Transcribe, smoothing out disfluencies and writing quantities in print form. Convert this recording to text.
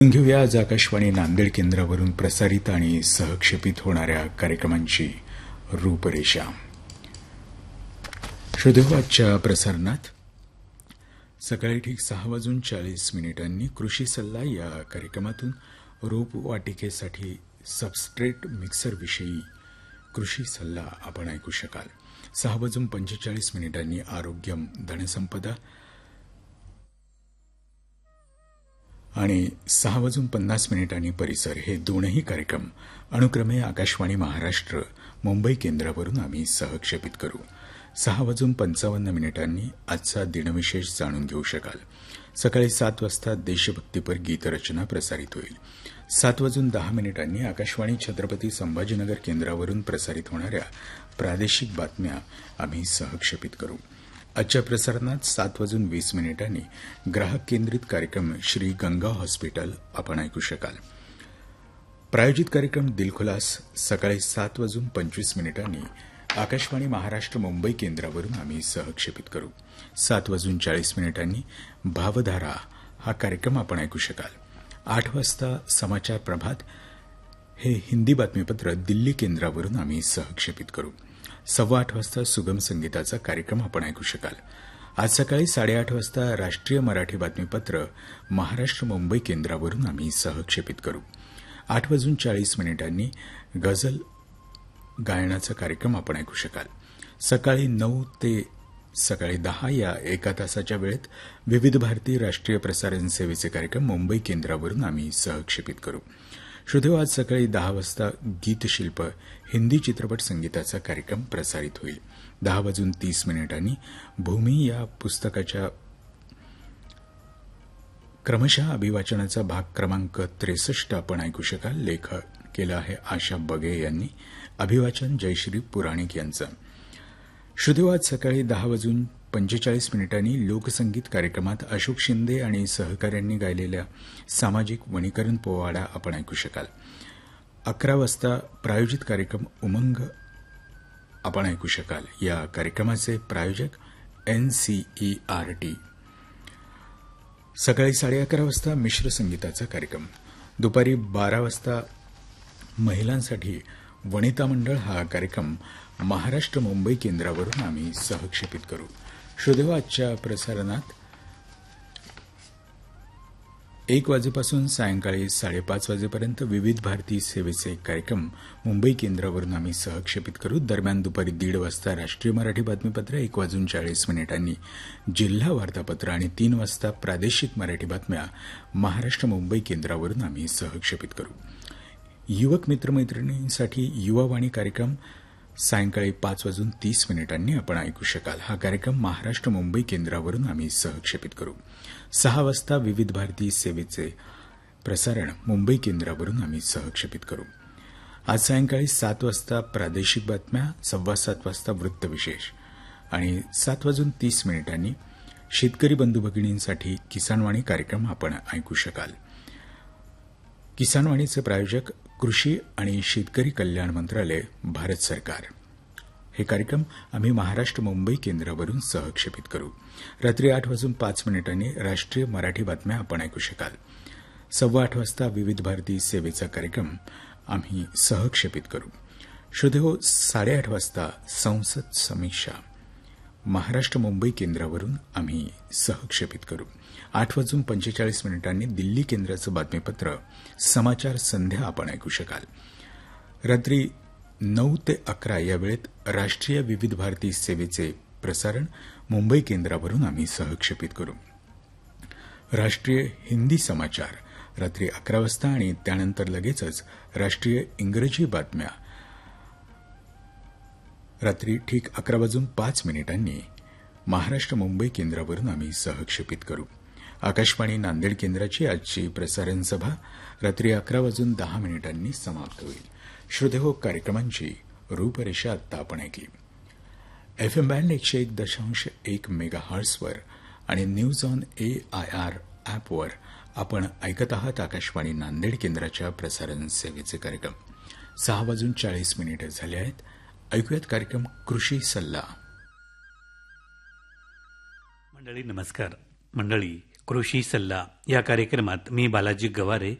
घेऊया आज आकाशवाणी नांदेड केंद्रावरून प्रसारित आणि सहक्षेपित होणाऱ्या कार्यक्रमांची रूपरेषा. श्रोतेहो, आजच्या प्रसारणात सकाळी ठीक 6:40 कृषी सल्ला या कार्यक्रमातून रोपवाटिकेसाठी सबस्ट्रेट मिक्सरविषयी कृषी सल्ला आपण ऐकू शकाल. 6:45 आरोग्यम धनसंपदा आणि 6:50 परिसर हे दोनही कार्यक्रम अनुक्रमे आकाशवाणी महाराष्ट्र मुंबई केंद्रावरून आम्ही सहक्षेपित करू. 6:55 आजचा दिनविशेष जाणून घेऊ शकाल. सकाळी 7 वाजता देशभक्तीपर गीतरचना प्रसारित होईल. 7:10 आकाशवाणी छत्रपती संभाजीनगर केंद्रावरून प्रसारित होणाऱ्या प्रादेशिक बातम्या आम्ही सहक्षेपित करू. आजच्या प्रसारणात 7:20 ग्राहक केंद्रित कार्यक्रम श्री गंगा हॉस्पिटल आपण ऐकू शकाल. प्रायोजित कार्यक्रम दिलखुलास सकाळी 7:25 आकाशवाणी महाराष्ट्र मुंबई केंद्रावरून आम्ही सहक्षेपित करू. 7:40 भावधारा हा कार्यक्रम आपण ऐकू शकाल. 8 वाजता समाचार प्रभात हे हिंदी बातमीपत्र दिल्ली केंद्रावरून आम्ही सहक्षेपित करू. 8:15 वाजता सुगम संगीताचा कार्यक्रम आपण ऐकू शकाल. आज सकाळी 8:30 वाजता राष्ट्रीय मराठी बातमीपत्र महाराष्ट्र मुंबई केंद्रावरून आम्ही सहक्षेपित करू. 8:40 गझल गायनाचा कार्यक्रम आपण ऐकू शकाल. सकाळी 9 ते सकाळी 10 या एका तासाच्या वेळेत विविध भारती राष्ट्रीय प्रसारण सेवेचे कार्यक्रम मुंबई केंद्रावरून आम्ही सहक्षेपित करू. श्रोतेहो, आज सकाळी 10 वाजता गीतशिल्प हिंदी चित्रपट संगीताचा कार्यक्रम प्रसारित होईल. 10:30 भूमी या पुस्तकाच्या क्रमशः अभिवाचनाचा भाग क्रमांक 63 आपण ऐकू शकाल. लेखक केलं आहे आशा बगे यांनी. अभिवाचन जयश्री पुराणिक यांचं. श्रोतेहो, आज सकाळी 10:45 लोकसंगीत कार्यक्रमात अशोक शिंदे आणि सहकाऱ्यांनी गायलेल्या सामाजिक वनीकरण पोवाडा आपण ऐकू शकाल. 11 वाजता प्रायोजित कार्यक्रम उमंग आपण ऐकू शकाल. या कार्यक्रमाचे प्रायोजक NCERT. सकाळी 11:30 वाजता मिश्र संगीताचा कार्यक्रम. दुपारी 12 वाजता महिलांसाठी वनिता मंडळ हा कार्यक्रम महाराष्ट्र मुंबई केंद्रावरून आम्ही सहक्षेपित करू. श्रोतेहो, आजच्या प्रसारणात 1 वाजेपासून सायंकाळी 5:30 वाजेपर्यंत विविध भारती सेवेचे कार्यक्रम मुंबई केंद्रावरून आम्ही सहक्षेपित करू. दरम्यान दुपारी 1:30 वाजता राष्ट्रीय मराठी बातमीपत्र, 1:40 जिल्हा वार्तापत्र आणि 3 वाजता प्रादेशिक मराठी बातम्या महाराष्ट्र मुंबई केंद्रावरून आम्ही सहक्षेपित करू. युवक मित्रमैत्रिणींसाठी युवावाणी कार्यक्रम सायंकाळी 5:30 आपण ऐकू शकाल. हा कार्यक्रम महाराष्ट्र मुंबई केंद्रावरून आम्ही सहक्षेपित करू. 6 वाजता विविध भारती सेवेचे प्रसारण मुंबई केंद्रावरून आम्ही सहक्षेपित करू. आज सायंकाळी 7 वाजता प्रादेशिक बातम्या, 7:15 वाजता वृत्तविशेष आणि 7:30 शेतकरी बंधू भगिनींसाठी किसानवाणी कार्यक्रम आपण ऐकू शकाल. किसानवाणीचे प्रायोजक कृषी आणि शेतकरी कल्याण मंत्रालय, भारत सरकार. हे कार्यक्रम आम्ही महाराष्ट्र मुंबई केंद्रावरून सहक्षेपित करू. रात्री 8:05 राष्ट्रीय मराठी बातम्या आपण ऐकू शकाल. 8:15 वाजता विविध भारती सेवेचा कार्यक्रम आम्ही सहक्षेपित करू. श्रोतेहो, 8:30 वाजता संसद समीक्षा महाराष्ट्र मुंबई केंद्रावरून आम्ही सहक्षेपित करू. 8:45 दिल्ली केंद्राचं बातमीपत्र समाचार संध्या आपण ऐकू शकाल. रात्री 9 ते 11 या वेळेत राष्ट्रीय विविध भारती सेवेचे प्रसारण मुंबई केंद्रावरून आम्ही सहक्षेपित करू. राष्ट्रीय हिंदी समाचार रात्री 11 वाजता आणि त्यानंतर लगेचच राष्ट्रीय इंग्रजी बातम्या रात्री ठीक 11:05 महाराष्ट्र मुंबई केंद्रावरून आम्ही सहक्षेपित करू. आकाशवाणी नांदेड केंद्राची आजची प्रसारण सभा रात्री 11:10 समाप्त होईल. श्रोतेहो, कार्यक्रमांची रूपरेषा आत्ता आपण ऐकली. FM बँड 101.1 मेगाहर्ट्झवर आणि न्यूज ऑन AIR ॲपवर आपण ऐकत आहात आकाशवाणी नांदेड केंद्राच्या प्रसारण सेवेचे कार्यक्रम. 6:40 झाले आहेत. ऐकूयात कार्यक्रम कृषी सल्ला. मंडळी नमस्कार. मंडळी, कृषी सल्ला या कार्यक्रमात मी बालाजी गवारे